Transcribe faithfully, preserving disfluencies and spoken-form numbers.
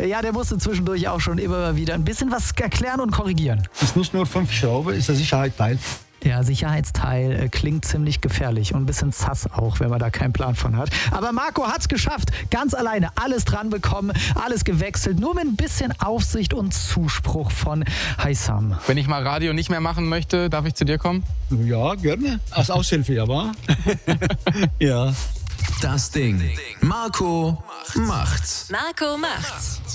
Ja, der musste zwischendurch auch schon immer wieder ein bisschen was erklären und korrigieren. Ist nicht nur fünf Schrauben, ist der Sicherheitsteil. Ja, Sicherheitsteil äh, klingt ziemlich gefährlich und ein bisschen sass auch, wenn man da keinen Plan von hat. Aber Marco hat's geschafft, ganz alleine alles dran bekommen, alles gewechselt, nur mit ein bisschen Aufsicht und Zuspruch von Haysam. Wenn ich mal Radio nicht mehr machen möchte, darf ich zu dir kommen? Ja, gerne. Als Aushilfe, ja, wa? Ja. Das Ding. Marco macht's. Marco macht's.